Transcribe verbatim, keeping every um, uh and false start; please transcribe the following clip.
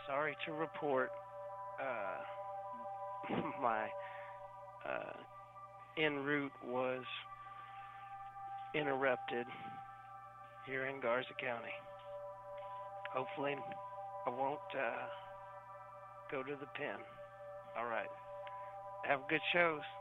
sorry to report uh, my uh, en route was interrupted here in Garza County. Hopefully, I won't uh, go to the pen. All right. Have good shows.